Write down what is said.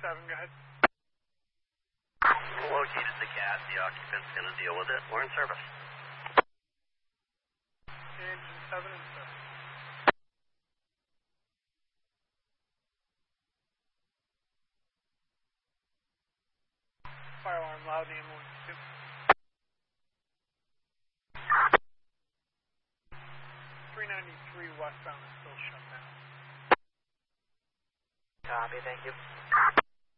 go ahead. Located the cat. The occupant's going to deal with it. We're in service. Engine 7 and 7. Fire alarm loud, ambulance 2. .393 westbound is still shut down. Copy, thank you.